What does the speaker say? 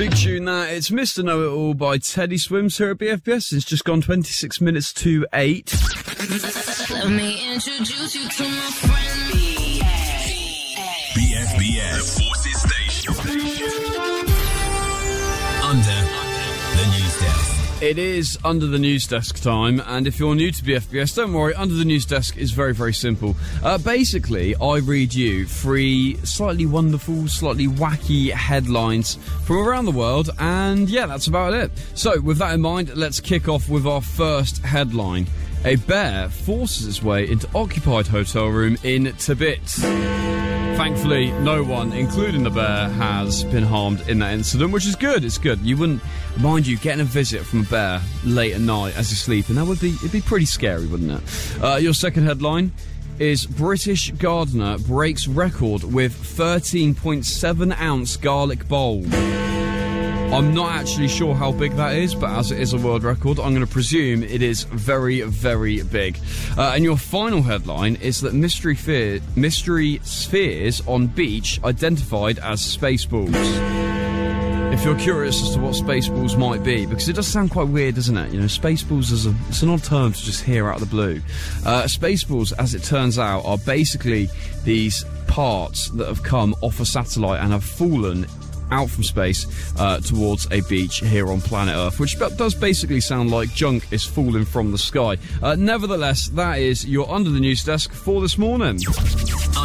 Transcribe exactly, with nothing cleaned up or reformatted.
Big tune that. It's Mister Know-It-All by Teddy Swims here at B F B S. It's just gone twenty-six minutes to eight. Let me introduce you to my friend B F B S, the Forces Station. Under the news desk. It is Under the News Desk time, and if you're new to B F B S, don't worry, Under the News Desk is very, very simple. Uh, basically, I read you three slightly wonderful, slightly wacky headlines from around the world, and yeah, that's about it. So, with that in mind, let's kick off with our first headline. A bear forces its way into occupied hotel room in Tibet. Thankfully, no one, including the bear, has been harmed in that incident, which is good. It's good. You wouldn't, mind you, getting a visit from a bear late at night as you're sleeping, that would be, it'd be pretty scary, wouldn't it? Uh, your second headline is British gardener breaks record with thirteen point seven ounce garlic bulb. I'm not actually sure how big that is, but as it is a world record, I'm going to presume it is very, very big. Uh, and your final headline is that mystery, fear, mystery spheres on beach identified as spaceballs. If you're curious as to what spaceballs might be, because it does sound quite weird, doesn't it? You know, spaceballs is a, it's an odd term to just hear out of the blue. Uh, spaceballs, as it turns out, are basically these parts that have come off a satellite and have fallen out from space uh, towards a beach here on planet Earth, which does basically sound like junk is falling from the sky. Uh, nevertheless, that is your Under the News Desk for this morning.